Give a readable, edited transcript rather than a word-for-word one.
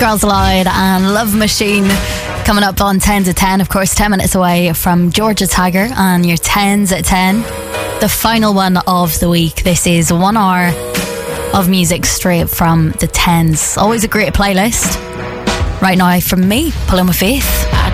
Girls Aloud and Love Machine coming up on 10 to 10. Of course, 10 minutes away from Georgia Tiger and your 10s at 10. The final one of the week. This is 1 hour of music straight from the 10s. Always a great playlist. Right now from me, Paloma Faith. I